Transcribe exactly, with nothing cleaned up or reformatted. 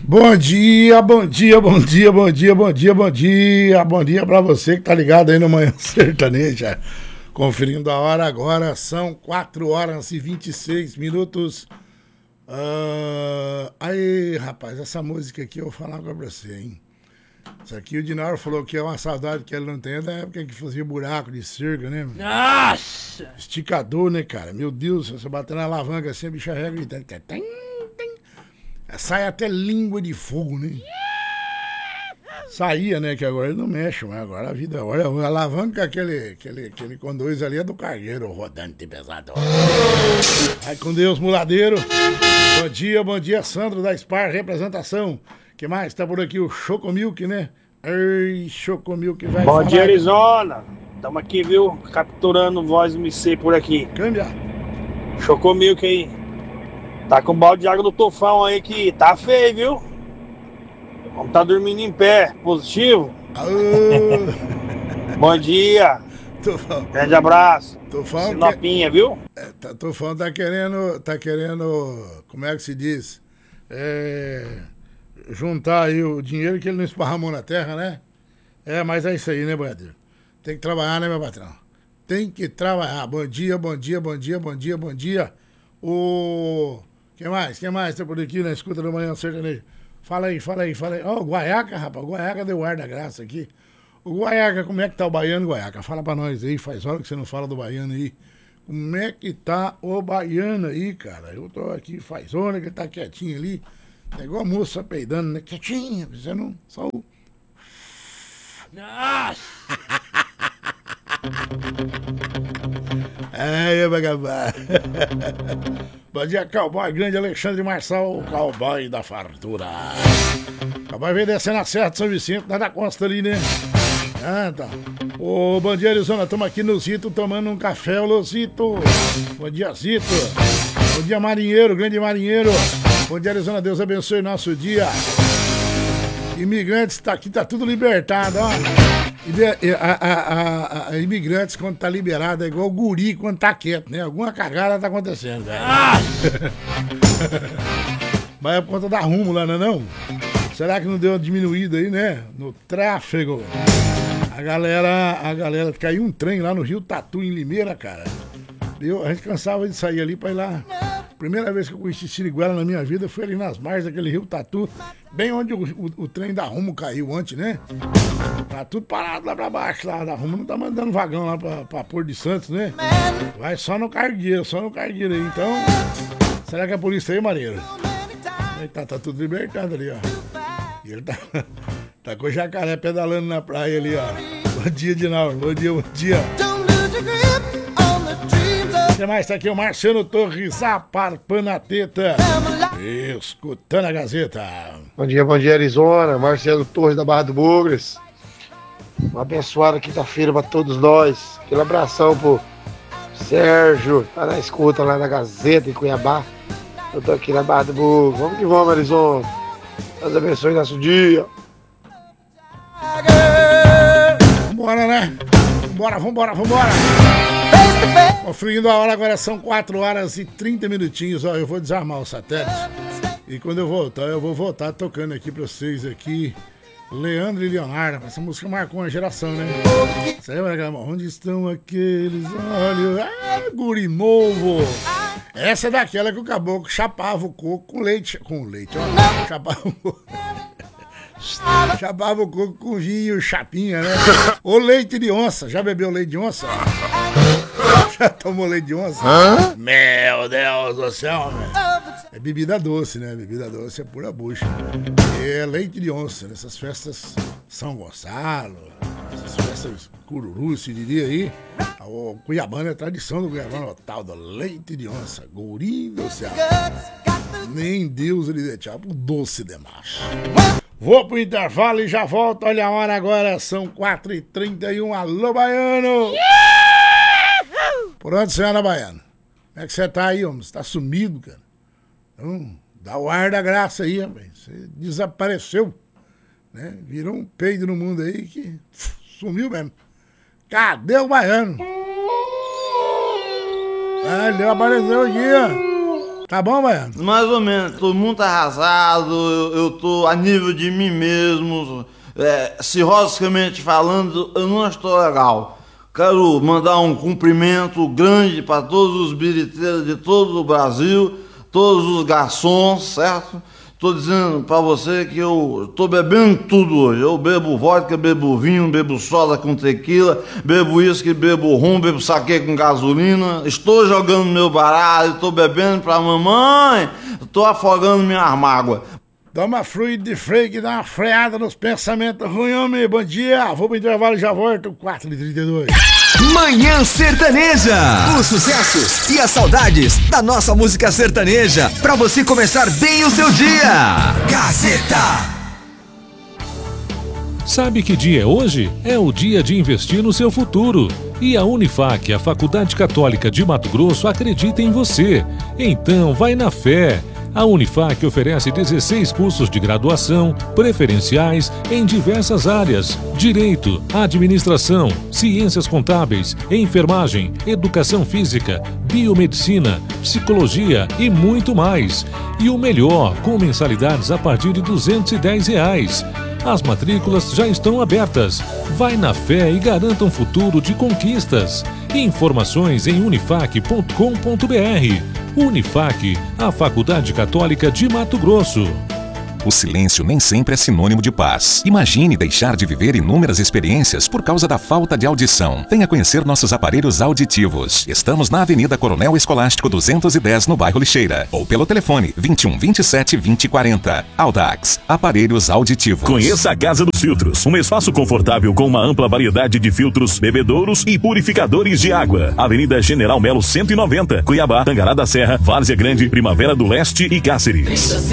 Bom dia, bom dia, bom dia, bom dia, bom dia, bom dia. Bom dia pra você que tá ligado aí no Manhã Sertaneja. Conferindo a hora agora, são quatro horas e vinte e seis minutos. Uh, aí, rapaz, essa música aqui eu vou falar pra você, hein? Isso aqui o Dinaro falou que é uma saudade que ele não tem da época que fazia buraco de cerca, né? Nossa! Esticador, né, cara? Meu Deus, se você bater na alavanca assim, a bicha rega gritando. Tem, tem. Sai até língua de fogo, né? Saía, né? Que agora ele não mexe, mas agora a vida. Olha, a alavanca, aquele, aquele, aquele conduz ali é do cargueiro rodante pesado. Vai com Deus, muladeiro. Bom dia, bom dia, Sandro da Spar, representação. Que mais? Tá por aqui o Chocomilk, né? Ei, Chocomilk vai Bom falar. dia, Arizona. Tamo aqui, viu? Capturando voz M C por aqui. Câmbia. Chocomilk aí. Tá com balde de água do tufão aí que tá feio, viu? Vamos tá dormindo em pé. Positivo? Aô. Bom dia. Tufão. Grande abraço. Tufão. Sinopinha, que... viu? É, tá, Tufão tá querendo, tá querendo, como é que se diz? É, juntar aí o dinheiro que ele não esparramou na terra, né? É, mas é isso aí, né, Boiadeiro? Tem que trabalhar, né, meu patrão? Tem que trabalhar. Bom dia, bom dia, bom dia, bom dia, bom dia. O... Quem mais? Quem mais tá por aqui na escuta do Manhã Sertanejo? Fala aí, fala aí, fala aí. Ó, oh, o Guaiaca, rapaz, o Guaiaca deu ar da graça aqui. O Guaiaca, como é que tá o baiano, Guaiaca? Fala pra nós aí, faz hora que você não fala do baiano aí. Como é que tá o baiano aí, cara? Eu tô aqui, faz hora que ele tá quietinho ali. É igual a moça peidando, né? Quietinha, você não... Só o... Nossa! Ai, vagabundo. Bom dia, cowboy grande Alexandre Marçal, o cowboy da fartura. Cowboy veio descendo a Serra de São Vicente, nada consta ali, né? Ah, tá. Ô, bom dia, Arizona, estamos aqui no Zito tomando um café, ô Lozito. Bom dia, Zito. Bom dia, marinheiro, grande marinheiro. Bom dia, Arizona, Deus abençoe o nosso dia. Imigrantes, tá aqui, tá tudo libertado, ó. A, a, a, a, imigrantes, quando tá liberado, é igual o guri quando tá quieto, né? Alguma cagada tá acontecendo, velho. Mas é por conta da rumo lá, não é não? Será que não deu uma diminuída aí, né? No tráfego. A galera, a galera, caiu um trem lá no Rio Tatu, em Limeira, cara. Eu, a gente cansava de sair ali pra ir lá. Primeira vez que eu conheci Siriguela na minha vida foi ali nas margens daquele Rio Tatu, bem onde o, o, o trem da Rumo caiu antes, né? Tá tudo parado lá pra baixo, lá da Rumo não tá mandando vagão lá pra, pra Porto de Santos, né? Vai só no cargueiro, só no cargueiro aí. Então, será que é por isso aí, Mareiro? Tá, tá tudo libertado ali, ó. E ele tá, tá com o jacaré pedalando na praia ali, ó. Bom dia, Dinaldo. Bom dia, bom dia. Quem mais tá aqui? O Marciano Torres, aparpando a teta, escutando a Gazeta. Bom dia, bom dia, Arizona. Marcelo Torres da Barra do Bugres. Uma abençoada quinta-feira pra todos nós. Aquele abração pro Sérgio, tá na escuta lá na Gazeta em Cuiabá. Eu tô aqui na Barra do Bugres. Vamos que vamos, Arizona. Deus abençoe nosso dia. Vambora, né? Vambora, vambora, vambora. Conferindo a hora, agora são quatro horas e trinta minutinhos. Ó, eu vou desarmar o satélite. E quando eu voltar, eu vou voltar tocando aqui pra vocês aqui. Leandro e Leonardo. Essa música marcou uma geração, né? Você lembra daquela? Onde estão aqueles olhos? Ah, guri novo. Essa é daquela que o caboclo chapava o coco com leite. Com leite, ó. Chapava o coco. Chapava o coco com vinho, chapinha, né? Ou leite de onça. Já bebeu leite de onça? Já tomou leite de onça? Hã? Meu Deus do céu, meu. É bebida doce, né? Bebida doce é pura bucha. É leite de onça, nessas festas São Gonçalo, essas festas cururu, se diria aí. O Cuiabano é tradição do Cuiabano, o tal do leite de onça. Gourinho do céu. Nem Deus ele dê tchau pro doce demais. Vou pro intervalo e já volto. Olha a hora agora, são quatro e trinta e um. Alô, Baiano! Por onde você anda, Baiano? Como é que você tá aí, homem? Você tá sumido, cara? Então, dá o ar da graça aí, rapaz. Você desapareceu, né? Virou um peido no mundo aí que sumiu mesmo. Cadê o Baiano? Ah, ele apareceu aqui, ó. Tá bom, Baiano? Mais ou menos. Tô muito arrasado, eu, eu tô a nível de mim mesmo. É, cirrosicamente falando, eu não estou legal. Quero mandar um cumprimento grande para todos os biriteiros de todo o Brasil, todos os garçons, certo? Tô dizendo pra você que eu tô bebendo tudo hoje. Eu bebo vodka, bebo vinho, bebo soda com tequila, bebo uísque, bebo rum, bebo saquê com gasolina. Estou jogando meu baralho, tô bebendo pra mamãe, tô afogando minha mágoa. Dá uma fluida de freio que dá uma freada nos pensamentos ruins, homem. Bom dia, vou pro intervalo e já volto, quatro e trinta e dois. Manhã Sertaneja. Os sucessos e as saudades da nossa música sertaneja pra você começar bem o seu dia. Gazeta. Sabe que dia é hoje? É o dia de investir no seu futuro. E a Unifac, a Faculdade Católica de Mato Grosso, acredita em você. Então vai na fé. A Unifac oferece dezesseis cursos de graduação preferenciais em diversas áreas: Direito, Administração, Ciências Contábeis, Enfermagem, Educação Física, Biomedicina, Psicologia e muito mais. E o melhor, com mensalidades a partir de duzentos e dez reais. As matrículas já estão abertas. Vai na fé e garanta um futuro de conquistas. Informações em unifac ponto com ponto br. Unifac, a Faculdade Católica de Mato Grosso. O silêncio nem sempre é sinônimo de paz. Imagine deixar de viver inúmeras experiências por causa da falta de audição. Venha conhecer nossos aparelhos auditivos. Estamos na Avenida Coronel Escolástico duzentos e dez, no bairro Lixeira. Ou pelo telefone vinte e um, vinte e sete, vinte, quarenta. Audax, aparelhos auditivos. Conheça a Casa dos Filtros. Um espaço confortável com uma ampla variedade de filtros, bebedouros e purificadores de água. Avenida General Melo cento e noventa, Cuiabá, Tangará da Serra, Várzea Grande, Primavera do Leste e Cáceres.